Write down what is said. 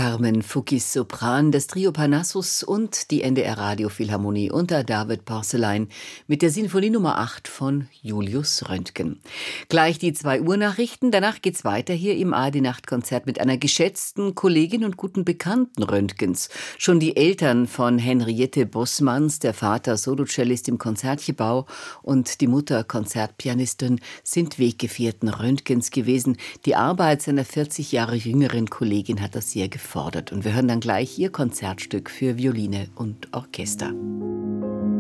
Carmen Fuggis Sopran, das Trio Parnassus und die NDR Radiophilharmonie unter David Porcelein mit der Sinfonie Nummer 8 von Julius Röntgen. Gleich die 2 Uhr Nachrichten, danach geht's weiter hier im ARD-Nachtkonzert mit einer geschätzten Kollegin und guten Bekannten Röntgens. Schon die Eltern von Henriette Bossmanns, der Vater Solocellist im Konzertgebau und die Mutter Konzertpianistin, sind Weggefährten Röntgens gewesen. Die Arbeit seiner 40 Jahre jüngeren Kollegin hat das sehr gefordert. Und wir hören dann gleich ihr Konzertstück für Violine und Orchester.